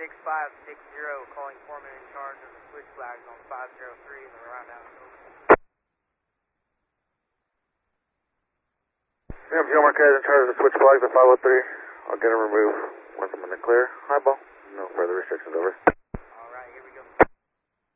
calling foreman in charge of the switch flags on 503 in the roundout. Joe Marquez in charge of the switch flags at 503. I'll get them removed once I'm in the clear. Highball. No further restrictions, over.